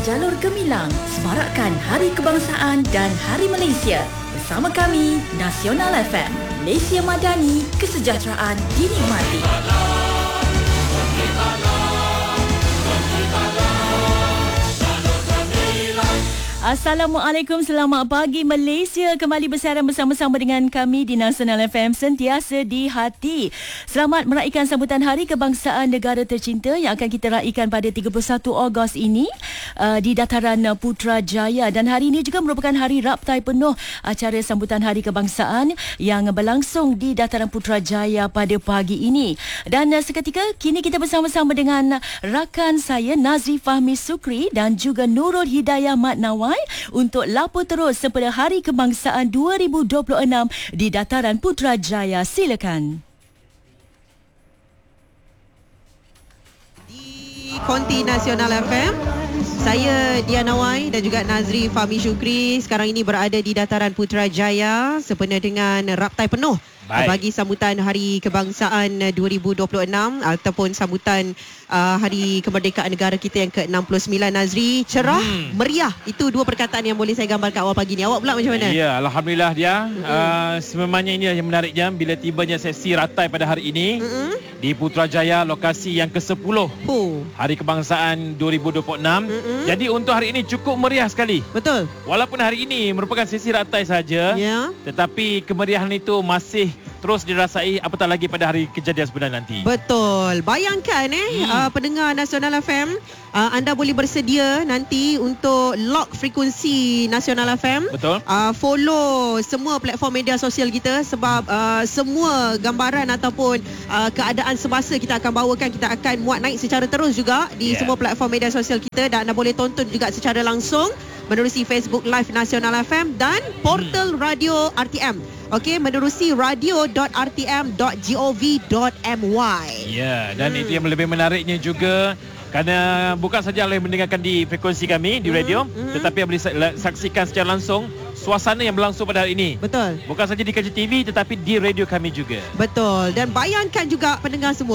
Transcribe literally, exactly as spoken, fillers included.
Jalur Gemilang semarakkan Hari Kebangsaan dan Hari Malaysia. Bersama kami, Nasional F M, Malaysia Madani, kesejahteraan dinikmati. Assalamualaikum, selamat pagi Malaysia. Kembali bersiaran bersama-sama dengan kami di Nasional F M, sentiasa di hati. Selamat meraihkan sambutan Hari Kebangsaan Negara Tercinta yang akan kita raikan pada tiga puluh satu Ogos ini uh, di Dataran Putrajaya. Dan hari ini juga merupakan hari raptai penuh acara sambutan Hari Kebangsaan yang berlangsung di Dataran Putrajaya pada pagi ini. Dan uh, seketika kini kita bersama-sama dengan rakan saya Nazri Fahmi Sukri dan juga Nurul Hidayah Mat Nawai untuk lapor terus sempena Hari Kebangsaan dua ribu dua puluh enam di Dataran Putrajaya. Silakan. Di Konti Nasional F M, saya Diana Wai dan juga Nazri Fahmi Syukri sekarang ini berada di Dataran Putrajaya sempena dengan raptai penuh Baik. bagi sambutan Hari Kebangsaan dua ribu dua puluh enam ataupun sambutan uh, Hari Kemerdekaan Negara kita yang ke enam puluh sembilan. Nazri, cerah, hmm. meriah. Itu dua perkataan yang boleh saya gambarkan awal pagi ni. Awak pula macam mana? Ya, Alhamdulillah dia. Mm-hmm. Uh, sememangnya ini yang menariknya bila tibanya sesi ratai pada hari ini mm-hmm. di Putrajaya, lokasi yang ke sepuluh oh. Hari Kebangsaan dua ribu dua puluh enam. Mm-hmm. Jadi untuk hari ini cukup meriah sekali. Betul. Walaupun hari ini merupakan sesi ratai saja, yeah. tetapi kemeriahan itu masih terus dirasai apatah lagi pada hari kejadian sebenar nanti. Betul. Bayangkan eh hmm. uh, pendengar Nasional F M, uh, anda boleh bersedia nanti untuk lock frekuensi Nasional F M. Betul. Uh, follow semua platform media sosial kita sebab uh, semua gambaran ataupun uh, keadaan semasa kita akan bawakan, kita akan muat naik secara terus juga di yeah. semua platform media sosial kita dan anda boleh tonton juga secara langsung menerusi Facebook Live Nasional F M dan portal hmm. radio R T M. Okey, menerusi radio dot r t m dot gov dot my. Ya, dan hmm. itu yang lebih menariknya juga kerana bukan saja boleh mendengarkan di frekuensi kami di radio, hmm. tetapi boleh saksikan secara langsung suasana yang berlangsung pada hari ini. Betul. Bukan saja di K J T V tetapi di radio kami juga. Betul. Dan bayangkan juga pendengar semua